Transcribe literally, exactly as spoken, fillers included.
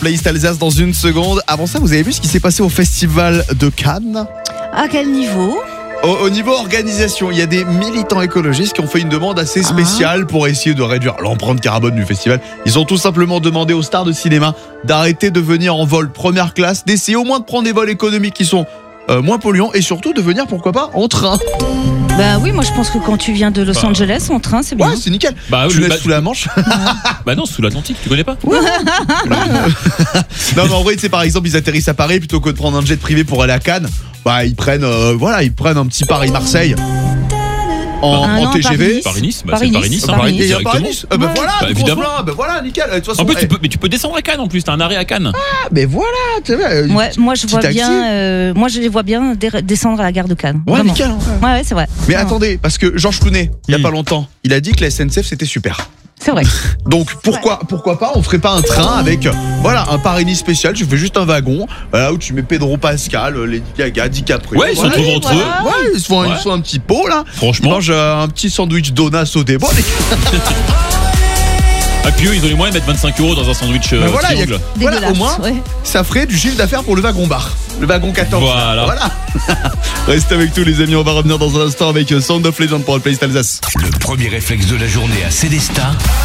Playlist Alsace dans une seconde. Avant ça, vous avez vu ce qui s'est passé au festival de Cannes ? À quel niveau ? Au, au niveau organisation, il y a des militants écologistes qui ont fait une demande assez spéciale pour essayer de réduire l'empreinte carbone du festival. Ils ont tout simplement demandé aux stars de cinéma d'arrêter de venir en vol première classe, d'essayer au moins de prendre des vols économiques qui sont euh, moins polluants et surtout de venir, pourquoi pas, en train. Bah oui, moi je pense que quand tu viens de Los Bah. Angeles en train, c'est bien. Ouais, c'est nickel. Bah, tu le- laisses bah, sous la Manche. Bah non, sous l'Atlantique, tu connais pas? Non, mais en vrai, tu sais, par exemple, ils atterrissent à Paris plutôt que de prendre un jet privé pour aller à Cannes. Bah, ils prennent, euh, voilà, ils prennent un petit Paris-Marseille en, Ah en non, T G V. Paris-Nice. Paris-Nice, bah, Paris-Nice, c'est Paris-Nice. Paris-Nice. Paris, il y a directement. Paris-Nice. Euh, bah Ouais. voilà, Bah, du évidemment. consulat, bah voilà, nickel. De toute façon, En plus, eh, tu peux, mais tu peux descendre à Cannes en plus, t'as un arrêt à Cannes. ah, mais voilà, tu vois. Ouais, moi je petit vois taxi. bien, euh, moi je les vois bien dé- descendre à la gare de Cannes. Ouais, Vraiment. nickel. hein. Ouais, ouais, c'est vrai. Mais Vraiment. attendez, parce que Georges Clooney, il y a Hmm. pas longtemps, il a dit que la S N C F c'était super. C'est vrai. Donc pourquoi pourquoi pas on ferait pas un train avec euh, voilà un Paris-Nice spécial, tu fais juste un wagon voilà, où tu mets Pedro Pascal, euh, Lady Gaga, DiCaprio. Ouais, ils se voilà. retrouvent entre eux. voilà. Ouais, ils se font, Ouais. ils se font un petit pot là. Ils Franchement. mangent euh, un petit sandwich donut sauté. Bon, les... Ah, puis eux, ils ont les moyens de mettre vingt-cinq euros dans un sandwich euh, Bah voilà, il y a- triangle. voilà, au Dégueulasse, moins ouais. ça ferait du chiffre d'affaires pour le wagon bar. Le wagon quatorze. Voilà. Voilà. Restez avec nous les amis, on va revenir dans un instant avec euh, Sound of Legend pour le Playlist Alsace. Le premier réflexe de la journée à Célestat,